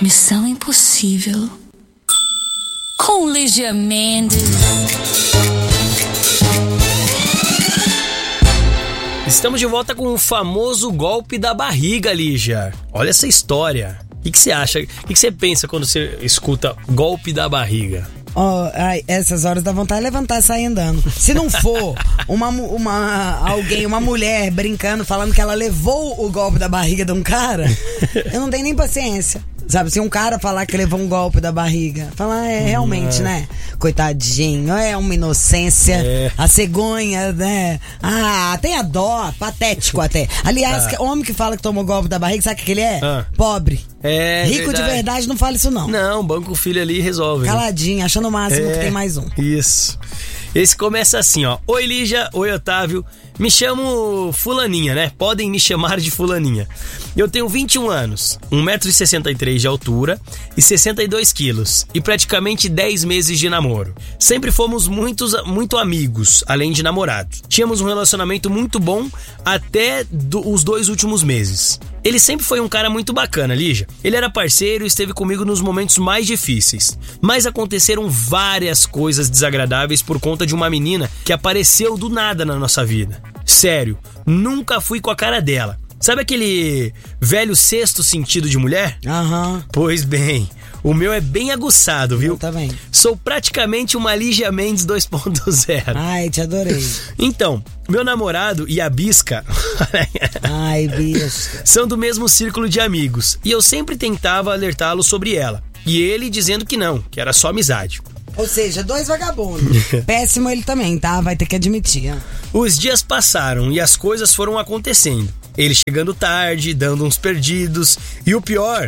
Missão Impossível com Lígia Mendes. Estamos de volta com o famoso golpe da barriga, Lígia. Olha essa história. O que você acha? O que você pensa quando você escuta golpe da barriga? Essas horas dá vontade de levantar e sair andando. Se não for uma mulher brincando, falando que ela levou o golpe da barriga de um cara, eu não tenho nem paciência. Sabe, se um cara falar que levou um golpe da barriga, falar, realmente, né? Coitadinho, é uma inocência, a cegonha, né? Tem a dó, patético até. Aliás, homem que fala que tomou golpe da barriga, sabe o que ele é? Pobre. Rico verdade. De verdade não fala isso não. Não, banco o filho ali e resolve. Caladinho, achando o máximo que tem mais um. Isso. Esse começa assim, ó. Oi, Lígia. Oi, Otávio. Me chamo Fulaninha, né? Podem me chamar de Fulaninha. Eu tenho 21 anos, 1,63 m de altura e 62 quilos. E praticamente 10 meses de namoro. Sempre fomos muito amigos, além de namorados. Tínhamos um relacionamento muito bom até os 2 últimos meses. Ele sempre foi um cara muito bacana, Lígia. Ele era parceiro e esteve comigo nos momentos mais difíceis. Mas aconteceram várias coisas desagradáveis por conta de uma menina que apareceu do nada na nossa vida. Sério, nunca fui com a cara dela. Sabe aquele velho sexto sentido de mulher? Pois bem, o meu é bem aguçado, viu? Tá bem. Sou praticamente uma Lígia Mendes 2.0. Ai, te adorei. Então, meu namorado e a Bisca Bisca são do mesmo círculo de amigos. E eu sempre tentava alertá-lo sobre ela. E ele dizendo que não, que era só amizade. Ou seja, 2 vagabundos. Péssimo ele também, tá? Vai ter que admitir. Os dias passaram e as coisas foram acontecendo. Ele chegando tarde, dando uns perdidos. E o pior,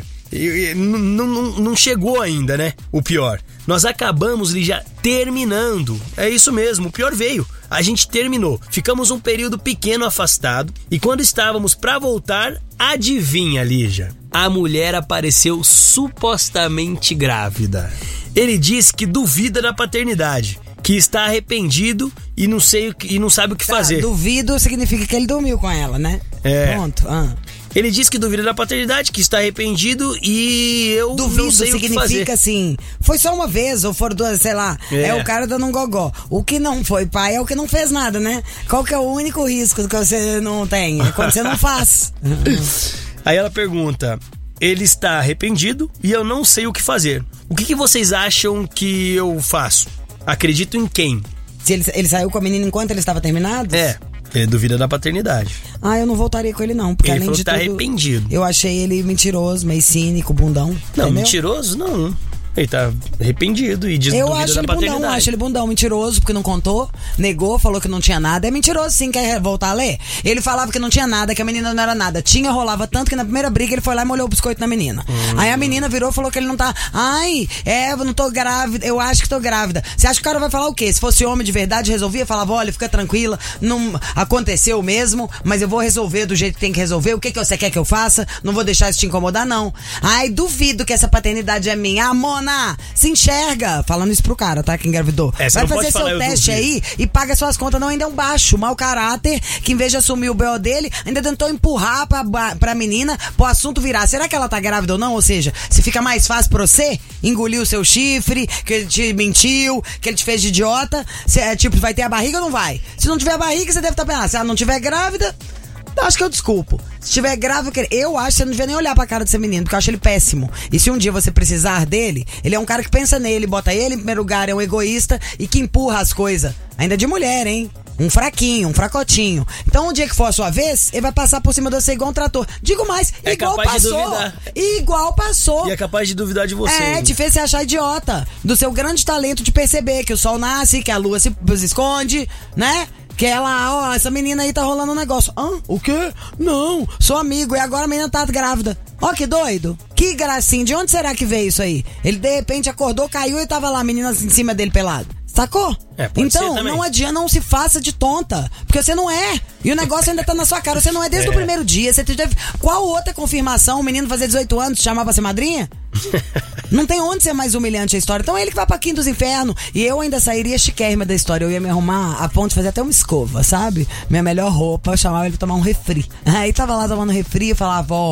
não chegou ainda, né? O pior. Nós acabamos, Lígia, terminando. É isso mesmo, o pior veio. A gente terminou. Ficamos um período pequeno afastado. E quando estávamos pra voltar, adivinha, Lígia? A mulher apareceu supostamente grávida. Ele disse que duvida da paternidade, que está arrependido e não sabe o que fazer. Duvido significa que ele dormiu com ela, né? Pronto. Ele disse que duvida da paternidade, que está arrependido e eu duvido não sei o que fazer. Significa assim, foi só uma vez ou foram 2, sei lá. É o cara dando um gogó. O que não foi pai é o que não fez nada, né? Qual que é o único risco que você não tem? É quando você não faz. Aí ela pergunta... Ele está arrependido e eu não sei o que fazer. O que vocês acham que eu faço? Acredito em quem? Se ele saiu com a menina enquanto ele estava terminado? Ele duvida da paternidade. Eu não voltaria com ele não, porque ele além falou de que tá tudo, arrependido. Eu achei ele mentiroso, meio cínico, bundão. Não, entendeu? mentiroso não. Ele tá arrependido e diz que duvida da paternidade. Eu acho ele bundão, mentiroso, porque não contou, negou, falou que não tinha nada. É mentiroso sim, quer voltar a ler? Ele falava que não tinha nada, que a menina não era nada. Rolava tanto que na primeira briga ele foi lá e molhou o biscoito na menina. Aí a menina virou e falou que ele não tá... eu não tô grávida, eu acho que tô grávida. Você acha que o cara vai falar o quê? Se fosse homem de verdade, resolvia, falava, olha, fica tranquila, não aconteceu mesmo, mas eu vou resolver do jeito que tem que resolver. O que você quer que eu faça? Não vou deixar isso te incomodar, não. Duvido que essa paternidade é minha. Mona, se enxerga. Falando isso pro cara, tá? Que engravidou. Vai fazer seu teste aí e paga suas contas. Não, ainda é um baixo, mau caráter, que em vez de assumir o B.O. dele, ainda tentou empurrar pra menina pro assunto virar. Será que ela tá grávida ou não? Ou seja, se fica mais fácil pra você engolir o seu chifre, que ele te mentiu, que ele te fez de idiota, vai ter a barriga ou não vai? Se não tiver a barriga, você deve estar pensando, se ela não tiver grávida, acho que eu desculpo. Se tiver grave, eu acho que você não devia nem olhar pra cara desse menino, porque eu acho ele péssimo. E se um dia você precisar dele, ele é um cara que pensa nele, bota ele em primeiro lugar, é um egoísta e que empurra as coisas. Ainda de mulher, hein? Um fraquinho, um fracotinho. Então, um dia que for a sua vez, ele vai passar por cima de você igual um trator. Digo mais, igual passou. Igual passou. E é capaz de duvidar de você. Te fez se achar idiota. Do seu grande talento de perceber que o sol nasce, que a lua se esconde, né? Que ela, essa menina aí tá rolando um negócio. O quê? Não, sou amigo. E agora a menina tá grávida. Que doido. Que gracinha. De onde será que veio isso aí? Ele de repente acordou, caiu e tava lá a menina em cima dele pelado. Sacou? Então, não adianta, não se faça de tonta. Porque você não é. E o negócio ainda tá na sua cara. Você não é desde o primeiro dia. Você teve... Qual outra confirmação? O menino fazer 18 anos, te chamar pra ser madrinha? Não tem onde ser mais humilhante a história. Então é ele que vai pra Quinto dos Infernos. E eu ainda sairia chiquérrima da história. Eu ia me arrumar a ponto de fazer até uma escova, sabe? Minha melhor roupa, eu chamava ele pra tomar um refri. Aí tava lá tomando refri e falava,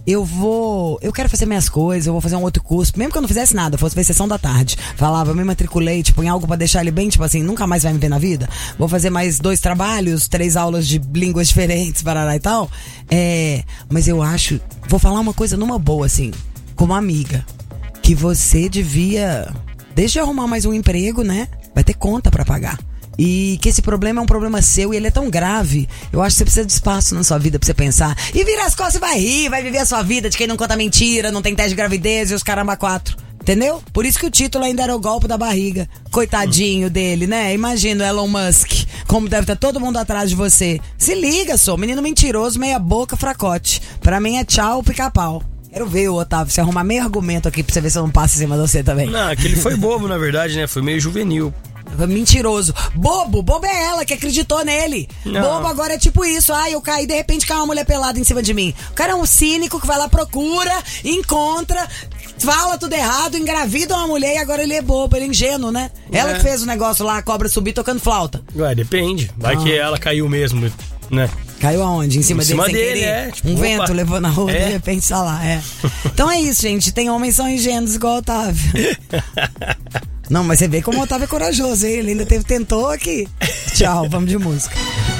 eu quero fazer minhas coisas, eu vou fazer um outro curso, mesmo que eu não fizesse nada, fosse ver sessão da tarde, falava, eu me matriculei, tipo, em algo pra deixar ele bem, tipo assim, nunca mais vai me ver na vida, vou fazer mais 2 trabalhos, 3 aulas de línguas diferentes, parará e tal, mas eu acho, vou falar uma coisa numa boa, assim, como amiga, que você devia, desde arrumar mais um emprego, né, vai ter conta pra pagar. E que esse problema é um problema seu e ele é tão grave. Eu acho que você precisa de espaço na sua vida pra você pensar. E vira as costas e vai rir, vai viver a sua vida de quem não conta mentira, não tem teste de gravidez e os caramba 4. Entendeu? Por isso que o título ainda era o golpe da barriga. Coitadinho dele, né? Imagina o Elon Musk, como deve estar todo mundo atrás de você. Se liga, sou menino mentiroso, meia boca, fracote. Pra mim é tchau, pica-pau. Quero ver, Otávio, você arrumar meio argumento aqui pra você ver se eu não passo em cima de você também. Não, aquele foi bobo, na verdade, né? Foi meio juvenil. Mentiroso. Bobo é ela que acreditou nele. Não. Bobo agora é tipo isso. Eu caí, de repente cai uma mulher pelada em cima de mim. O cara é um cínico que vai lá, procura, encontra, fala tudo errado, engravida uma mulher e agora ele é bobo, ele é ingênuo, né? Ela que fez o negócio lá, a cobra subir tocando flauta. Ué, depende. Vai que ela caiu mesmo, né? Caiu aonde? Em cima dele sem dele, querer? Tipo, um opa. vento levou na rua, de repente, sei lá, Então é isso, gente. Tem homens que são ingênuos igual o Otávio. Não, mas você vê como o Otávio é corajoso, hein? Ele ainda tentou aqui. Tchau, vamos de música.